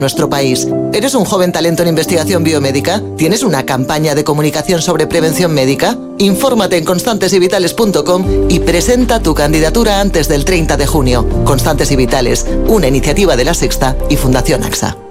nuestro país. ¿Eres un joven talento en investigación biomédica? ¿Tienes una campaña de comunicación sobre prevención médica? Infórmate en constantesyvitales.com y presenta tu candidatura antes del 30 de junio. Constantes y Vitales, una iniciativa de La Sexta y Fundación AXA.